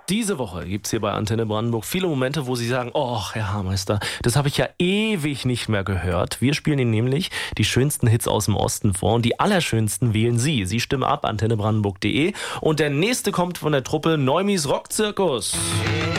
Diese Woche gibt es hier bei Antenne Brandenburg viele Momente, wo Sie sagen, oh, Herr Haarmeister, das habe ich ja ewig nicht mehr gehört. Wir spielen Ihnen nämlich die schönsten Hits aus dem Osten vor und die allerschönsten wählen Sie. Sie stimmen ab, antennebrandenburg.de. Und der nächste kommt von der Truppe Neumis Rockzirkus.